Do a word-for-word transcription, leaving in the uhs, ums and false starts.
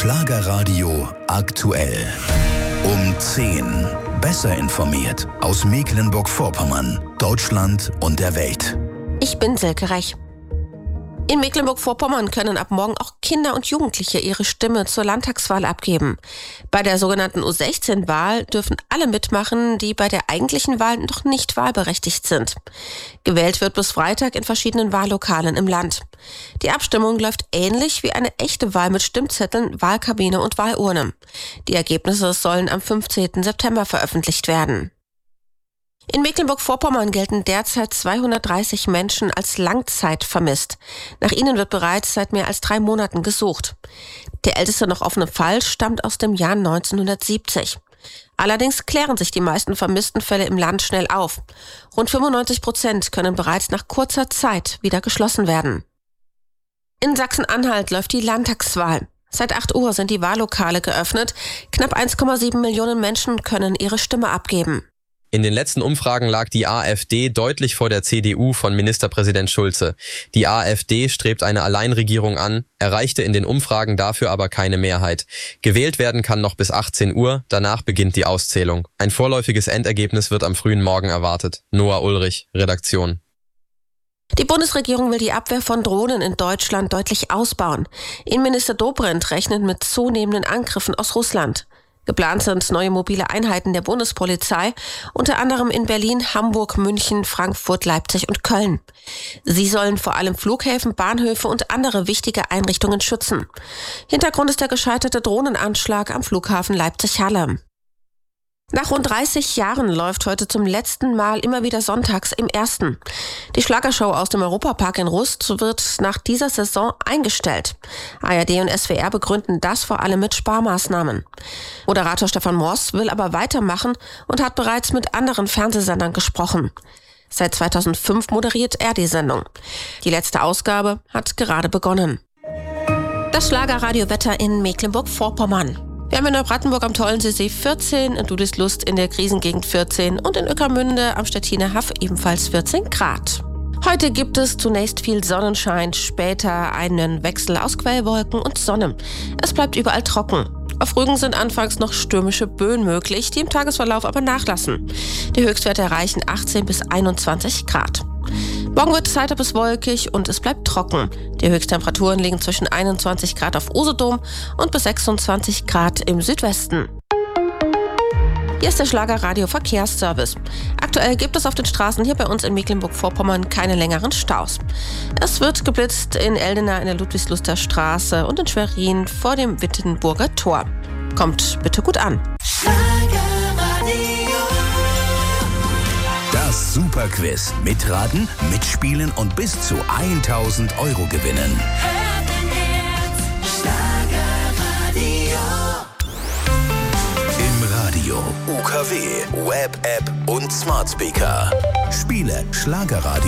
Schlagerradio aktuell. Um zehn. Besser informiert aus Mecklenburg-Vorpommern, Deutschland und der Welt. Ich bin Silke Rech. In Mecklenburg-Vorpommern können ab morgen auch Kinder und Jugendliche ihre Stimme zur Landtagswahl abgeben. Bei der sogenannten U sechzehn Wahl dürfen alle mitmachen, die bei der eigentlichen Wahl noch nicht wahlberechtigt sind. Gewählt wird bis Freitag in verschiedenen Wahllokalen im Land. Die Abstimmung läuft ähnlich wie eine echte Wahl mit Stimmzetteln, Wahlkabine und Wahlurne. Die Ergebnisse sollen am fünfzehnten September veröffentlicht werden. In Mecklenburg-Vorpommern gelten derzeit zweihundertdreißig Menschen als Langzeit vermisst. Nach ihnen wird bereits seit mehr als drei Monaten gesucht. Der älteste noch offene Fall stammt aus dem Jahr neunzehnhundertsiebzig. Allerdings klären sich die meisten vermissten Fälle im Land schnell auf. Rund fünfundneunzig Prozent können bereits nach kurzer Zeit wieder geschlossen werden. In Sachsen-Anhalt läuft die Landtagswahl. Seit acht Uhr sind die Wahllokale geöffnet. Knapp eins Komma sieben Millionen Menschen können ihre Stimme abgeben. In den letzten Umfragen lag die AfD deutlich vor der C D U von Ministerpräsident Schulze. Die AfD strebt eine Alleinregierung an, erreichte in den Umfragen dafür aber keine Mehrheit. Gewählt werden kann noch bis achtzehn Uhr, danach beginnt die Auszählung. Ein vorläufiges Endergebnis wird am frühen Morgen erwartet. Noah Ulrich, Redaktion. Die Bundesregierung will die Abwehr von Drohnen in Deutschland deutlich ausbauen. Innenminister Dobrindt rechnet mit zunehmenden Angriffen aus Russland. Geplant sind neue mobile Einheiten der Bundespolizei, unter anderem in Berlin, Hamburg, München, Frankfurt, Leipzig und Köln. Sie sollen vor allem Flughäfen, Bahnhöfe und andere wichtige Einrichtungen schützen. Hintergrund ist der gescheiterte Drohnenanschlag am Flughafen Leipzig-Halle. Nach rund dreißig Jahren läuft heute zum letzten Mal immer wieder sonntags im Ersten. Die Schlagershow aus dem Europapark in Rust wird nach dieser Saison eingestellt. A R D und S W R begründen das vor allem mit Sparmaßnahmen. Moderator Stefan Moss will aber weitermachen und hat bereits mit anderen Fernsehsendern gesprochen. Seit zweitausendfünf moderiert er die Sendung. Die letzte Ausgabe hat gerade begonnen. Das Schlagerradio-Wetter in Mecklenburg-Vorpommern. Wir haben in Neubrandenburg am Tollensee vierzehn, in Dudislust in der Krisengegend vierzehn und in Ueckermünde am Stettiner Haff ebenfalls vierzehn Grad. Heute gibt es zunächst viel Sonnenschein, später einen Wechsel aus Quellwolken und Sonne. Es bleibt überall trocken. Auf Rügen sind anfangs noch stürmische Böen möglich, die im Tagesverlauf aber nachlassen. Die Höchstwerte erreichen achtzehn bis einundzwanzig Grad. Morgen wird es heiter bis wolkig und es bleibt trocken. Die Höchsttemperaturen liegen zwischen einundzwanzig Grad auf Usedom und bis sechsundzwanzig Grad im Südwesten. Hier ist der Schlagerradio Verkehrsservice. Aktuell gibt es auf den Straßen hier bei uns in Mecklenburg-Vorpommern keine längeren Staus. Es wird geblitzt in Eldena in der Ludwigsluster Straße und in Schwerin vor dem Wittenburger Tor. Kommt bitte gut an. Das Superquiz. Mitraten, mitspielen und bis zu tausend Euro gewinnen. Im Radio, U K W, Web-App und Smart Speaker. Spiele Schlagerradio.